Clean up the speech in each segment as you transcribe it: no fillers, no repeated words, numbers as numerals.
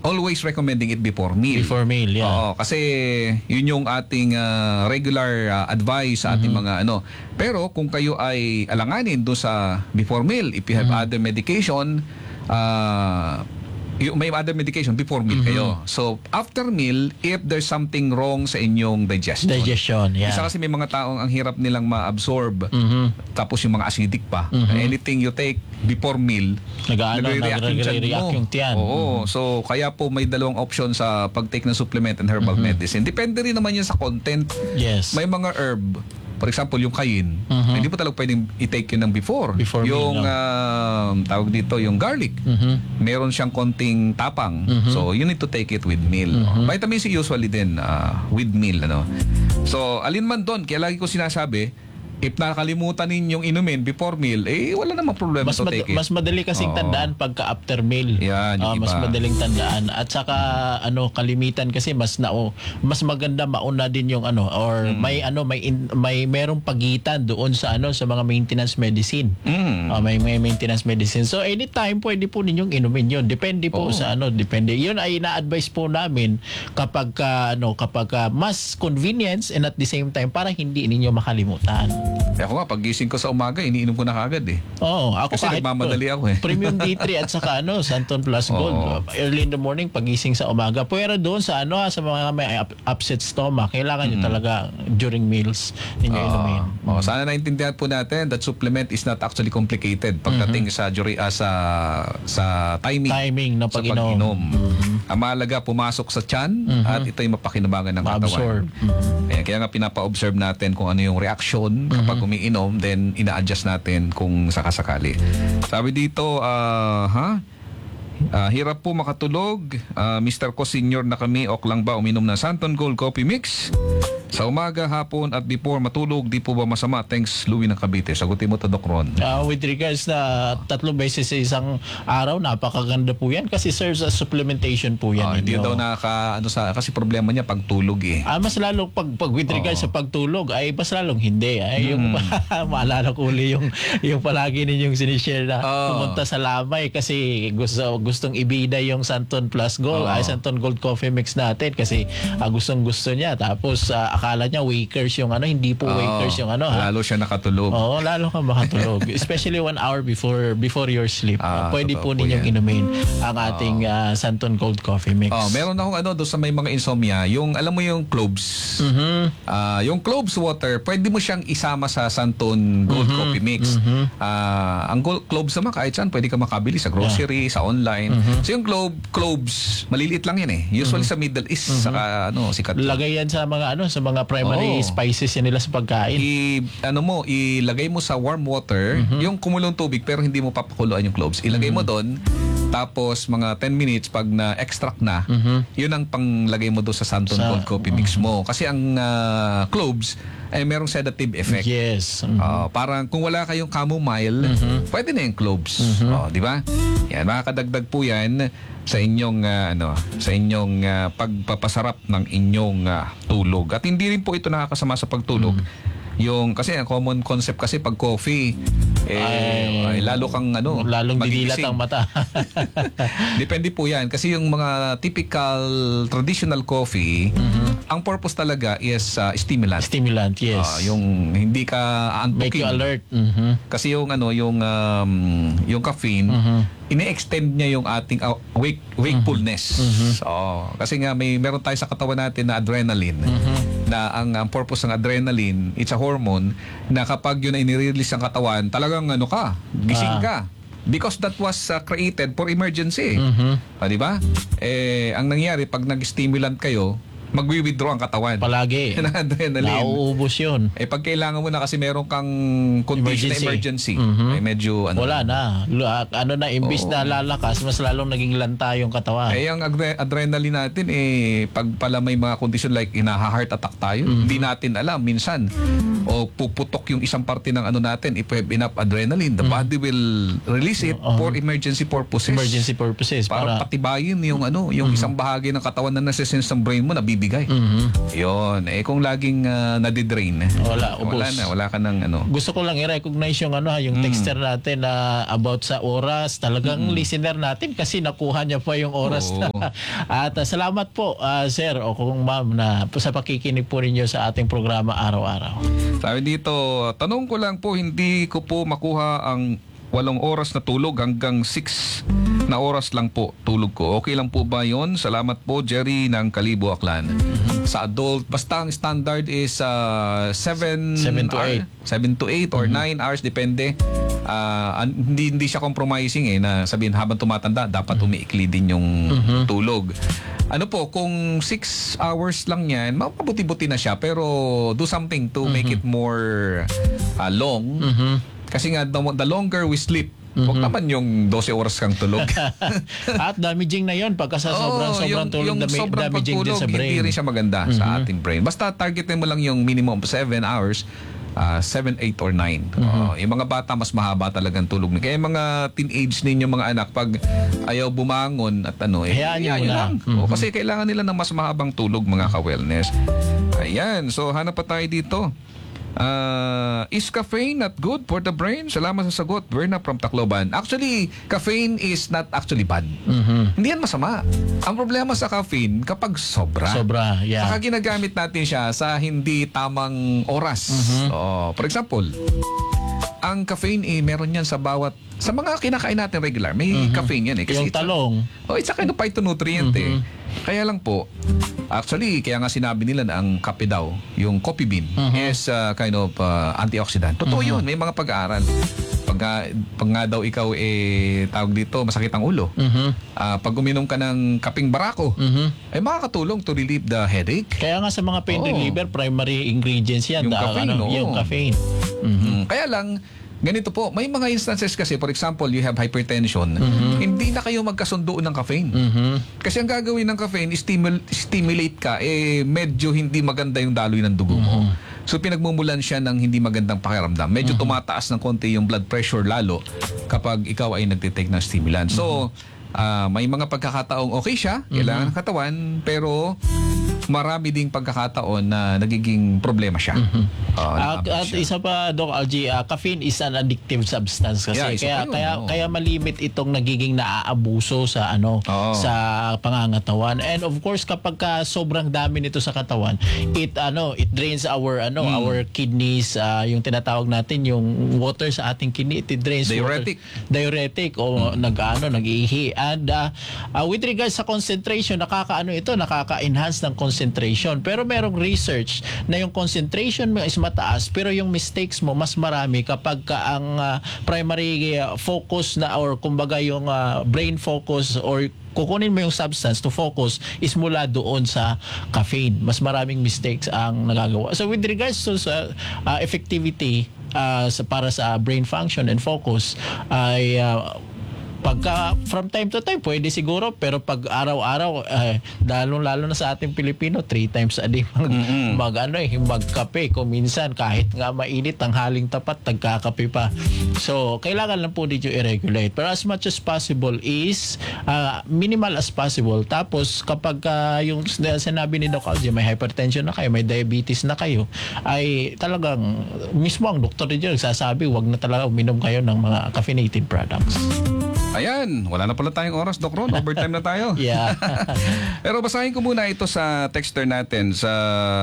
always recommending it before meal. Before meal, yeah. Oo, kasi yun yung ating regular advice sa ating mga ano. Pero kung kayo ay alanganin doon sa before meal, if you have other medication, may other medication before meal kayo. So, after meal, if there's something wrong sa inyong digestion. Yeah. Isa kasi may mga taong ang hirap nilang ma-absorb. Tapos yung mga acidic pa. Anything you take before meal, nagre-react yung tiyan. Oo. So, kaya po may dalawang option sa pag-take ng supplement and herbal medicine. Depende rin naman yun sa content. Yes. May mga herb, for example, yung cayenne, hindi po talaga pwedeng i-take yun ng before yung meal, tawag dito, yung garlic. Meron siyang konting tapang. So, you need to take it with meal. Vitamin C usually din with meal. Ano? So, alin man doon, kaya lagi ko sinasabi, if nakalimutan ninyong inumin before meal, wala namang problema to take it. Mas madali kasing tandaan pagka after meal. Yan, mas madaling tandaan. At saka kalimitan kasi mas maganda mauna din yung may merong pagitan doon sa sa mga maintenance medicine. May maintenance medicine. So anytime pwede po ninyong inumin yun. Depende po sa depende. Yun ay ina-advise po namin kapag mas convenience and at the same time para hindi ninyo makalimutan. Ako nga, pag gising ko sa umaga, iniinom ko na kagad Oo, ako kasi kahit nagmamadali ako Premium D3 at saka Santon Plus Gold. Early in the morning, pagising sa umaga. Pero doon sa sa mga may upset stomach, kailangan nyo talaga during meals ninyo inumin. Sana naintindihan po natin that supplement is not actually complicated pagdating sa timing ng pag-inom. Ang mahalaga, pumasok sa tiyan at ito'y mapakinabangan ng katawan. Kaya nga pinapa-observe natin kung ano yung reaction kapag umiinom, then ina-adjust natin kung sakasakali. Sabi dito, hirap po makatulog. Mr. Ko senior na kami, ok lang ba uminom ng Santon Gold Coffee Mix? Sa umaga, hapon at before matulog, di po ba masama? Thanks, Louie ng Cavite. Sagutin mo to, Doc Ron. With regards na 3 beses sa isang araw, napakaganda po yan kasi serves as supplementation po yan. Hindi daw kasi problema niya pagtulog mas lalong pag with regards sa pagtulog ay mas lalong hindi. Yung maalala ko uli yung palagi ninyong sinishare na pumunta sa Lamay kasi gustong ibida yung Santon Plus Gold, Santon Gold Coffee Mix natin kasi gustong-gusto niya. Tapos akala niya wakers yung hindi po wakers yung Lalo siya nakatulog. Lalo ka makatulog. Especially 1 hour before your sleep. Pwede po ninyong inumin ang ating Santon Gold Coffee Mix. Meron akong doon sa may mga insomnia, yung alam mo yung cloves. Yung cloves water, pwede mo siyang isama sa Santon Gold Coffee Mix. Ang cloves naman kahit saan pwede ka makabili sa grocery, sa online. So yung cloves, maliliit lang yan Usually sa Middle East, saka sikat. Lagay yan sa mga primary spices nila sa pagkain. Ilagay mo sa warm water, yung kumulong tubig pero hindi mo papakuluan yung cloves. Ilagay mo doon, tapos mga 10 minutes pag na-extract na, yun ang panglagay mo doon sa Santon Gold Coffee Mix mo. Kasi ang cloves ay merong sedative effect. Yes. Parang kung wala kayong chamomile, pwede na yung cloves. Di ba? Yan, makakadagdag po yan sa inyong pagpapasarap ng inyong tulog. At hindi rin po ito nakakasama sa pagtulog. Kasi ang common concept kasi pag coffee lalo kang lalong didilat ang mata. Depende po yan kasi yung mga typical traditional coffee, ang purpose talaga is stimulant, yes. Yung hindi ka antukin, make you alert. kasi yung caffeine, ini-extend niya yung ating wakefulness. Kasi nga meron tayo sa katawan natin na adrenaline, na ang purpose ng adrenaline, it's a hormone na kapag yun ay nire-release ng katawan, talagang gising ka. Because that was created for emergency. Di ba? Ang nangyari, pag nag-stimulant kayo, magwi-withdraw ang katawan. Palagi. ng adrenaline. Nauubos yun. Pag kailangan mo na kasi meron kang condition na emergency, medyo wala na. Imbis na lalakas, mas lalong naging lanta yung katawan. Ang adrenaline natin, pag pala may mga condition like heart attack tayo, hindi natin alam minsan. O puputok yung isang parte ng natin, if we have enough adrenaline, the body will release it for emergency purposes. Para patibayin yung isang bahagi ng katawan na nasa-sense ng brain mo, nabibigyan ibibigay. Yun. Kung laging nadidrain, Wala, ubos. wala ka ng ano. Gusto ko lang i-recognize yung yung texter natin na about sa oras. Talagang listener natin kasi nakuha niya pa yung oras. Oo. At salamat po, sir, o kung ma'am, na sa pakikinig po ninyo sa ating programa araw-araw. Sabi dito, tanong ko lang po, hindi ko po makuha ang 8 oras na tulog hanggang 6 na oras lang po tulog ko. Okay lang po ba yon? Salamat po, Jerry ng Kalibo, Aklan. Sa adult, basta ang standard is 7 7 to 8 or 9 hours, depende. Hindi siya compromising na sabihin habang tumatanda, dapat umiikli din yung tulog. Ano po, kung 6 hours lang yan, mapabuti-buti na siya, pero do something to make it more long. Kasi nga, the longer we sleep, huwag naman yung 12 oras kang tulog. At damaging na yon pagka sa sobrang tulog, sobrang damaging din pagtulog, sa brain. hindi rin siya maganda sa ating brain. Basta targetin mo lang yung minimum 7 hours, 7, 8, or 9. Yung mga bata, mas mahaba talagang tulog. Kaya yung mga teenage ninyo, mga anak, pag ayaw bumangon at Hayaan nyo yun na. lang. Kasi kailangan nila ng mas mahabang tulog, mga ka-wellness. Ayan, so hanap pa tayo dito. Is caffeine not good for the brain? Salamat sa sagot. Berna from Tacloban. Actually, caffeine is not actually bad. Hindi yan masama. Ang problema sa caffeine, kapag sobra. Yeah. Saka ginagamit natin siya sa hindi tamang oras. For example, ang caffeine meron yan sa mga kinakain natin regular. May caffeine yan kasi Yung talong. it's a kind of phytonutrient Kaya lang po, actually, kaya nga sinabi nila na ang kape daw, yung coffee bean, is kind of antioxidant. Totoo yun, may mga pag-aaral. Pag nga daw ikaw tawag dito, masakit ang ulo. Pag uminom ka ng kaping barako, ay makakatulong to relieve the headache. Kaya nga sa mga pain reliever, primary ingredients yan. Yung caffeine, yung caffeine. Kaya lang, ganito po, may mga instances kasi, for example, you have hypertension, hindi na kayo magkasundo ng caffeine. Kasi ang gagawin ng caffeine, stimulate ka, medyo hindi maganda yung daloy ng dugo mo. So pinagmumulan siya ng hindi magandang pakiramdam. Medyo tumataas ng konti yung blood pressure lalo kapag ikaw ay nagtitake ng stimulant. So, may mga pagkakataong okay siya, kailangan ng katawan, pero marami ding pagkakataon na nagiging problema siya. At isa pa, Doc Algie, caffeine is an addictive substance kasi kaya malimit itong nagiging naaabuso sa sa pangangatawan. And of course, kapag sobrang dami nito sa katawan, it drains our kidneys, yung tinatawag natin yung water sa ating kidney, it drains diuretic o nag-iihi. And with regards sa concentration, nakaka-enhance ng concentration. Pero merong research na yung concentration mo is mataas pero yung mistakes mo mas marami kapag ang primary focus na or kumbaga yung brain focus or kukunin mo yung substance to focus is mula doon sa caffeine. Mas maraming mistakes ang nagagawa. So with regards to effectivity para sa brain function and focus ay pagka from time to time pwede siguro, pero pag araw-araw lalo na sa ating Pilipino 3 times a day magkape, kung minsan kahit nga mainit ang haling tapat nagkakape pa. So kailangan lang po dito i-regulate, pero as much as possible is minimal as possible. Tapos kapag yung sinabi ni Doc Algie, may hypertension na kayo, may diabetes na kayo, ay talagang mismo ang doktor niyo nagsasabi wag na talaga uminom kayo ng mga caffeinated products. Ayan, wala na pala tayong oras, Doc Ron. Overtime na tayo. Yeah. Pero basahin ko muna ito sa texter natin, sa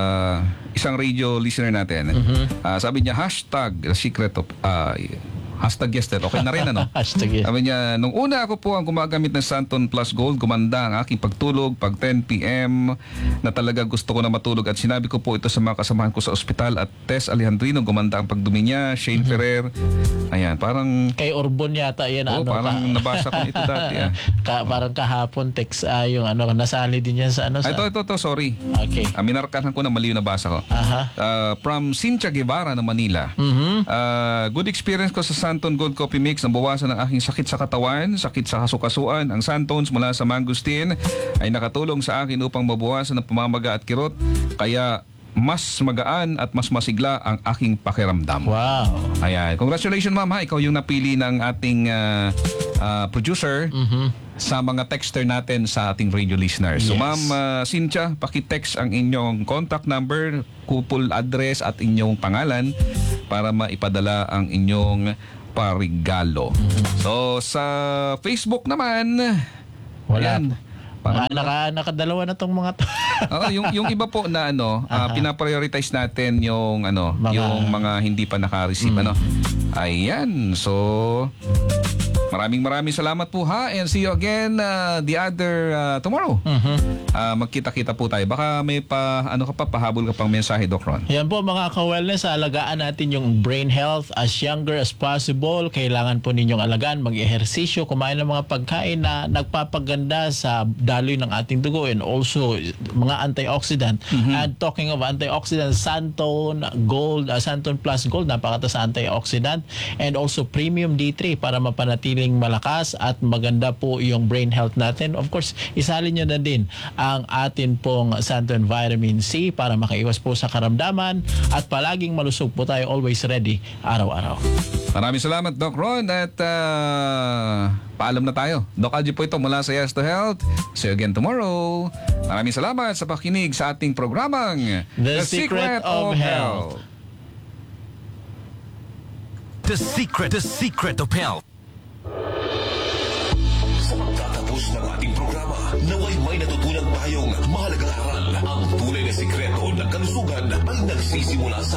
isang radio listener natin. Sabi niya, #secret of #yesterday. Okay na rin, Hashtag yes. Sabi niya, nung una ako po ang gumagamit ng Santon Plus Gold, gumanda ang aking pagtulog pag 10 p.m. na talaga gusto ko na matulog, at sinabi ko po ito sa mga kasamahan ko sa ospital, at Tess Alejandrino, gumanda ang pagdumi niya, Shane Ferrer. Ayan, parang kay Orbon yata yan. parang nabasa ko ito dati. Parang kahapon text yung nasali din yan sa Ito, sorry. Okay. Minarkahan ko na mali yung nabasa ko. From Cynthia Guevara ng Manila. Good experience ko sa Santon Gold Coffee Mix, nang bawasan ang aking sakit sa katawan, sakit sa kasukasuan. Ang Santons mula sa mangosteen ay nakatulong sa akin upang mabawasan ang pamamaga at kirot, kaya mas magaan at mas masigla ang aking pakiramdam. Wow. Ayan. Congratulations, ma'am. Ikaw yung napili ng ating producer, sa mga texter natin sa ating radio listeners. So Yes. Ma'am Cynthia, paki-text ang inyong contact number, kupol address at inyong pangalan para maipadala ang inyong parigalo. So sa Facebook naman, Wala. ayan, Nakadalawa na tong mga to. yung iba po na pinaprioritize natin yung yung mga hindi pa naka-receive Ayan. So maraming salamat po ha, and see you again the other tomorrow. Magkita-kita po tayo. Baka may pahabol ka pang mensahe, Doc Ron. Yan po mga ka-wellness, alagaan natin yung brain health as younger as possible. Kailangan po ninyong alagaan, mag-ehersisyo, kumain ng mga pagkain na nagpapaganda sa daloy ng ating dugo, and also mga antioxidant. And talking of antioxidant, Santon Gold, Santon Plus Gold, napakataas sa antioxidant, and also Premium D3 para mapanatiling malakas at maganda po yung brain health natin. Of course, isalin nyo na din ang atin pong Santon Vitamin C para makaiwas po sa karamdaman, at palaging malusog po tayo, always ready, araw-araw. Maraming salamat, Doc Ron, at paalam na tayo. Doc Algie po ito mula sa Yes to Health. See you again tomorrow. Maraming salamat sa pakinig sa ating programang The Secret of Health. The Secret of Health. Sa pagtatapos ng ating programa, naway may natutunan tayong mahalagang aral. Ang tunay na sikreto ng kalusugan ay nagsisimula sa